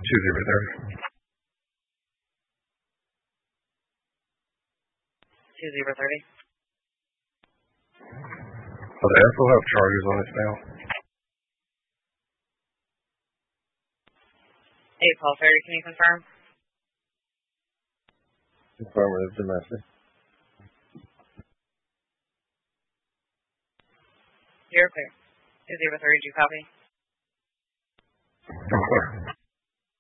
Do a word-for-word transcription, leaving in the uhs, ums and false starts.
Two zero thirty. Two zero thirty. So they also have charges on it now. Eight twelve thirty. Can you confirm? Affirmative, domestic. You're clear. Two zero thirty. Do you copy?